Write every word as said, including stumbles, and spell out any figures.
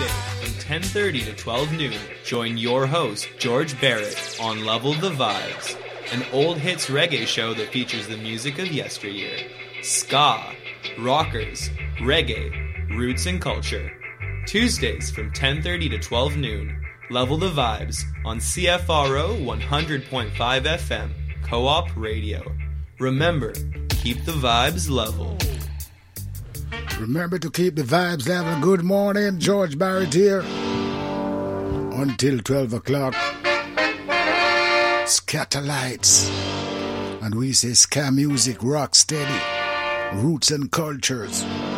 Tuesday from ten thirty to twelve noon, join your host, George Barrett, on Level the Vibes, an old hits reggae show that features the music of yesteryear. Ska, rockers, reggae, roots and culture. Tuesdays from ten thirty to twelve noon, Level the Vibes on C F R O one hundred point five F M, Co-op Radio. Remember, keep the vibes level. Remember to keep the vibes level. Good morning, George Barrett here. Until twelve o'clock. Scatter lights. And we say ska music, rock steady. Roots and cultures.